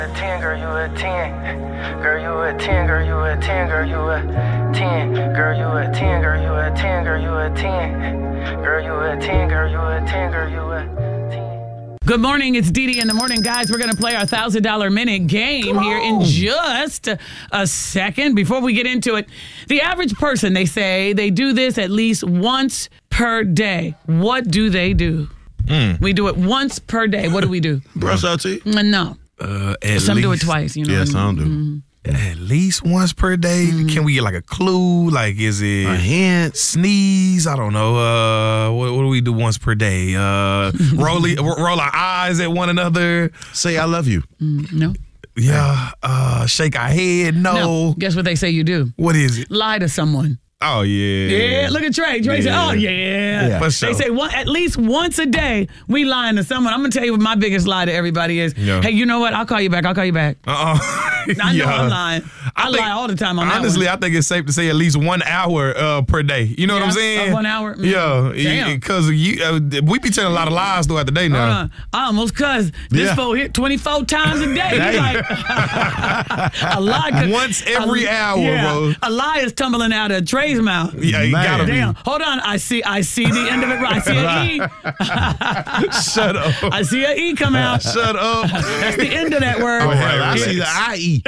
10, girl, you a 10. Girl, you a 10, girl, you a 10, girl, you a 10. Girl, you a 10, girl, you a 10, girl, you a 10. Girl, you a 10, girl, you a 10, girl, you a 10. Good morning, it's Dee Dee in the morning. Guys, we're going to play our $1,000 minute game here in just a second. Before we get into it, the average person, they say, they do this at least once per day. What do they do? We do it once per day. What do we do? Brush our teeth? No. Some do it twice, you know. Yeah, some do. Mm-hmm. At least once per day? Can we get like a clue? Like, is it A hint? sneeze? I don't know. What do we do once per day? Roll our eyes at one another? Say I love you. No. Yeah. Shake our head? No. Guess what they say you do? What is it? Lie to someone. Oh, yeah. Yeah, look at Trey. Trey said, oh, yeah. For sure. They say at least once a day, we lying to someone. I'm going to tell you what my biggest lie to everybody is. Yeah. Hey, you know what? I'll call you back. I know Yeah. I'm lying. I lie all the time on honestly, that I think it's safe to say at least 1 hour per day. You know what I'm saying? 1 hour? Yeah. Damn. Because we be telling a lot of lies throughout the day now. I almost cussed. This fool hit 24 times a day. He's like, a lie. Once every hour, bro. A lie is tumbling out of Trey's mouth. Yeah, you gotta be. Damn. Hold on. I see the end of it. I see an E. Shut up. I see an E come out. Shut up. That's the end of that word. Oh, hell, I see the IE.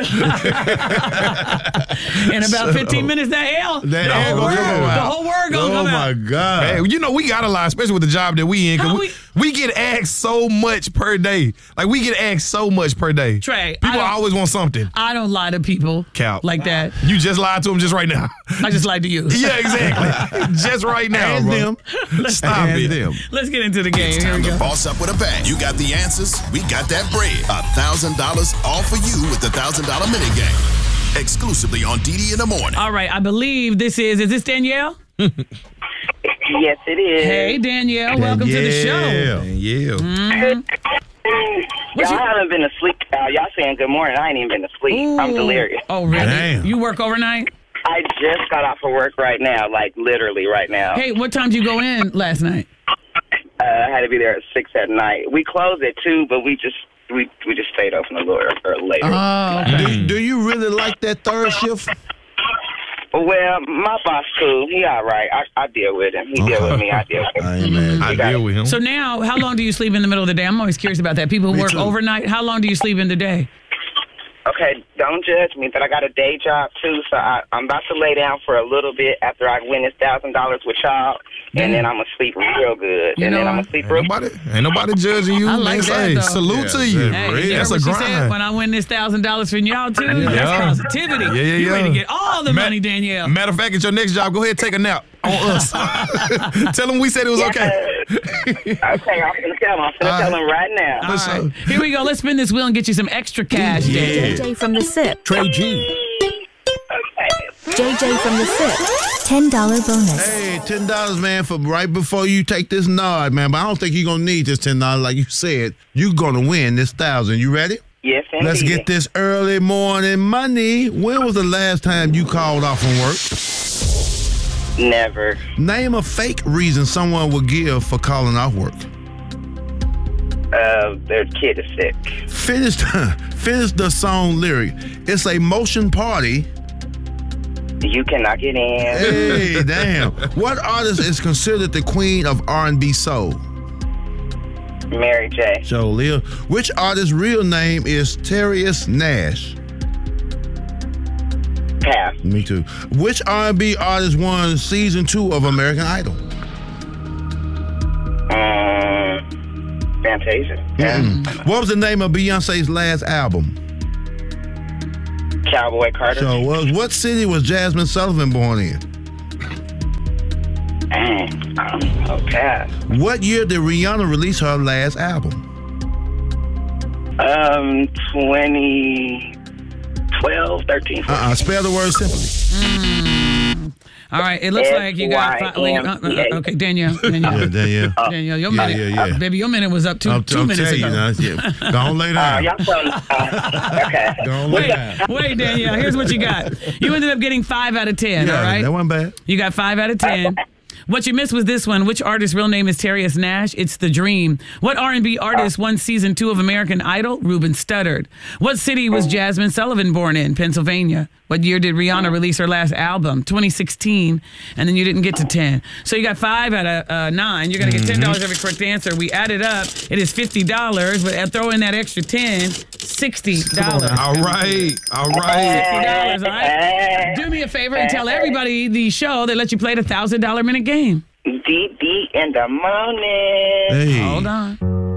In about 15 minutes, that L. That the L whole gonna word, come out. the whole word gonna come out. Oh, my God. Hey, you know, we got a lie, especially with the job that we in. How Cause we get asked so much per day. Like, we get asked so much per day. Trey, People always want something. I don't lie to people like that. You just lied to them just right now. I just lied to you. Yeah, exactly. Just right now, And bro. them. Stop And it. them. Let's get into the game. It's Here time we to go. boss up with a bang. You got the answers. We got that bread. $1,000 all for you with the $1,000 minute game. Exclusively on Dee Dee in the morning. All right, I believe is this Danielle? Yes, it is. Hey, Danielle, welcome to the show. Yeah. Y'all haven't been asleep. Y'all saying good morning. I ain't even been asleep. I'm delirious. Oh, really? Damn. You work overnight? I just got off of work right now, like literally right now. Hey, what time did you go in last night? I had to be there at 6 at night. We closed at 2, but we just stayed open a little later. Oh, okay. Do you really like that third shift? Well, my boss cool. He all right. I deal with him. He deal with me. I deal with him. Amen. I deal with him. So now, how long do you sleep in the middle of the day? I'm always curious about that. People who work too. overnight, how long do you sleep in the day? Okay, don't judge me, but I got a day job too, so I'm about to lay down for a little bit after I win this $1,000 with y'all, and then I'm gonna sleep real good, You and then know I'm gonna sleep real Ain't nobody judging you. I like man. that, Hey, though. salute to you. Yeah, Hey, you That's heard a what she said? grind. When I win this $1,000 from y'all too, that's Yeah. positivity. Yeah, You ready to yeah. get all the money, Danielle? Matter of fact, at your next job, go ahead and take a nap on us. Tell them we said it was okay. Okay, I'm finna tell him. I'm finna tell him right now. All right. Here we go. Let's spin this wheel and get you some extra cash, Danielle. JJ from the SIP. Trey G. JJ from the SIP. $10 bonus. Hey, $10, man, for right before you take this nod, man. But I don't think you're going to need this $10. Like you said, you're going to win this 1,000. You ready? Yes, indeed. Let's get this early morning money. When was the last time you called off from work? Never. Name a fake reason someone would give for calling off work. Their kid is sick. Finish the song lyric. It's a motion party. You cannot get in. Hey, damn. What artist is considered the queen of R&B soul? Mary J. Jolie. Which artist's real name is Terrius Nash? Pass. Me too. Which R&B artist won season 2 of American Idol? Fantasia. What was the name of Beyonce's last album? Cowboy Carter. So what city was Jasmine Sullivan born in? Pass. What year did Rihanna release her last album? 2012, 13. Spell the word simply. All right. It looks like you got okay, Danielle. Yeah. Danielle, your minute. Baby, your minute was up 2 minutes ago. Go on, lay down. Y'all okay. Go on, lay down. Wait, Danielle, here's what you got. You ended up getting 5 out of 10, all right? That wasn't bad. You got 5 out of 10. What you missed was this one. Which artist's real name is Terrius Nash? It's The Dream. What R&B artist won season 2 of American Idol? Ruben Studdard. What city was Jasmine Sullivan born in? Pennsylvania. What year did Rihanna release her last album? 2016. And then you didn't get to 10. So you got 5 out of 9. You're going to get $10 every correct answer. We added up. It is $50. But throw in that extra 10, $60. All right. $60, all right? Do me a favor and tell everybody the show that lets you play the $1,000 minute game. DD in the morning. Hey. Hold on.